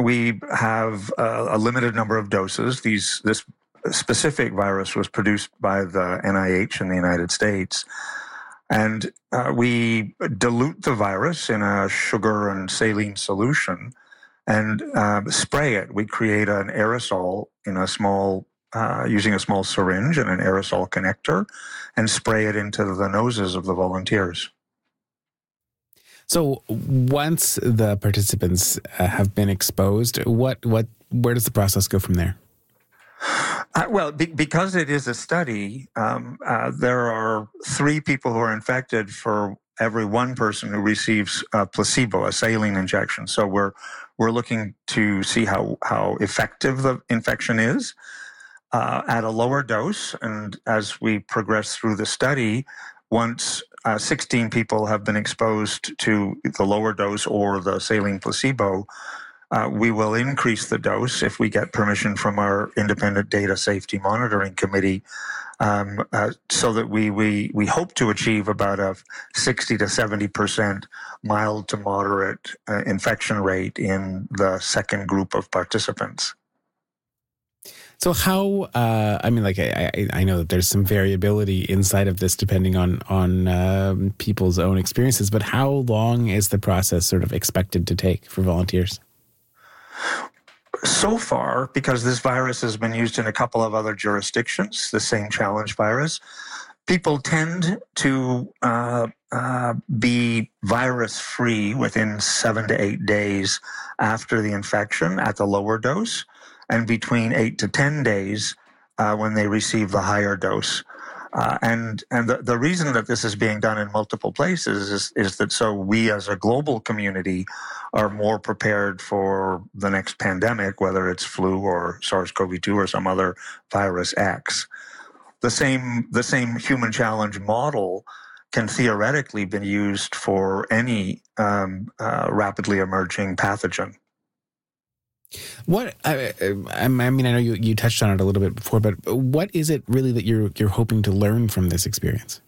we have a limited number of doses. This specific virus was produced by the NIH in the United States. And we dilute the virus in a sugar and saline solution and spray it. We create an aerosol in a small, using a small syringe and an aerosol connector, and spray it into the noses of the volunteers. So once the participants have been exposed, where does the process go from there? Because it is a study, there are 3 people who are infected for every 1 person who receives a placebo, a saline injection. So we're looking to see how effective the infection is at a lower dose. And as we progress through the study, once 16 people have been exposed to the lower dose or the saline placebo, we will increase the dose if we get permission from our independent data safety monitoring committee, so that we hope to achieve about a 60 to 70% mild to moderate infection rate in the second group of participants. So how, I know that there's some variability inside of this depending on people's own experiences, but how long is the process sort of expected to take for volunteers? So far, because this virus has been used in a couple of other jurisdictions, the same challenge virus, people tend to be virus-free within 7 to 8 days after the infection at the lower dose, and between 8 to 10 days when they receive the higher dose. And the reason that this is being done in multiple places is that so we as a global community are more prepared for the next pandemic, whether it's flu or SARS-CoV-2 or some other virus X. The same human challenge model can theoretically be used for any rapidly emerging pathogen. I know you touched on it a little bit before, but what is it really that you're hoping to learn from this experience?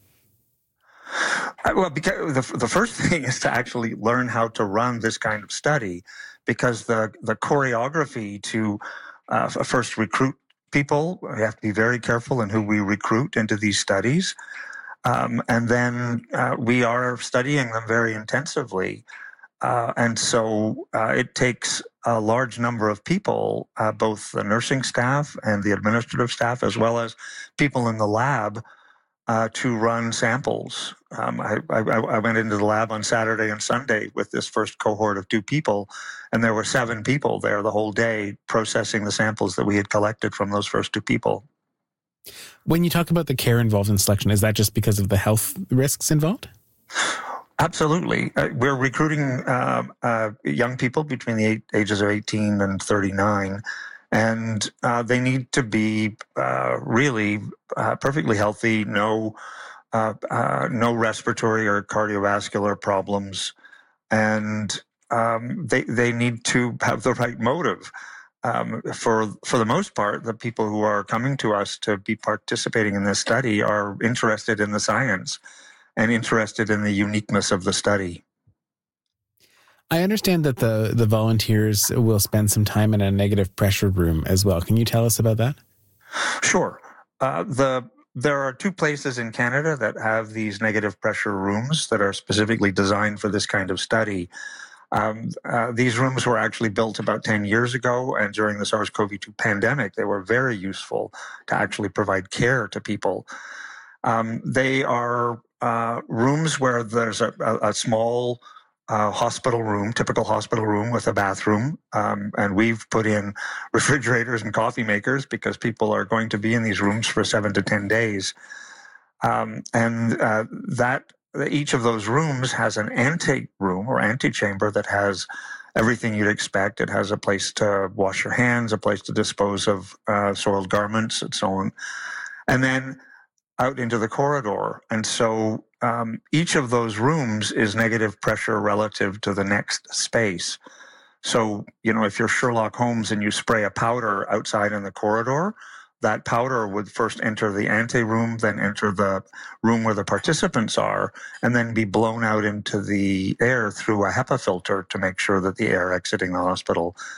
Because the first thing is to actually learn how to run this kind of study, because the choreography to first recruit people, we have to be very careful in who we recruit into these studies, and then we are studying them very intensively. And so it takes a large number of people, both the nursing staff and the administrative staff, as well as people in the lab, to run samples. I went into the lab on Saturday and Sunday with this first cohort of 2 people, and there were 7 people there the whole day processing the samples that we had collected from those first 2 people. When you talk about the care involved in selection, is that just because of the health risks involved? Absolutely. We're recruiting young people between the ages of 18 and 39, and they need to be really perfectly healthy, no respiratory or cardiovascular problems, and they need to have the right motive. For the most part, the people who are coming to us to be participating in this study are interested in the science and interested in the uniqueness of the study. I understand that the volunteers will spend some time in a negative pressure room as well. Can you tell us about that? Sure. There are 2 places in Canada that have these negative pressure rooms that are specifically designed for this kind of study. These rooms were actually built about 10 years ago, and during the SARS-CoV-2 pandemic, they were very useful to actually provide care to people. They are rooms where there's a small hospital room, typical hospital room with a bathroom, and we've put in refrigerators and coffee makers because people are going to be in these rooms for 7 to 10 days. Each of those rooms has an ante-room or antechamber that has everything you'd expect. It has a place to wash your hands, a place to dispose of soiled garments, and so on. And then out into the corridor. And so each of those rooms is negative pressure relative to the next space. So, if you're Sherlock Holmes and you spray a powder outside in the corridor, that powder would first enter the ante-room, then enter the room where the participants are, and then be blown out into the air through a HEPA filter to make sure that the air exiting the hospital